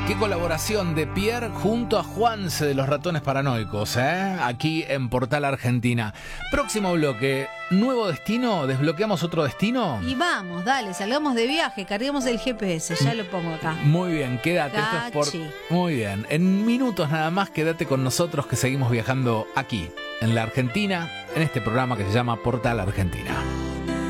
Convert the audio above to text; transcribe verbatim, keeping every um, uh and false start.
Qué colaboración de Pierre junto a Juanse de los Ratones Paranoicos, ¿eh? Aquí en Portal Argentina. Próximo bloque, nuevo destino, desbloqueamos otro destino. Y vamos, dale, salgamos de viaje, carguemos el G P S, ya lo pongo acá. Muy bien, quédate. Esto es por... Muy bien, en minutos nada más quédate con nosotros que seguimos viajando aquí, en la Argentina, en este programa que se llama Portal Argentina.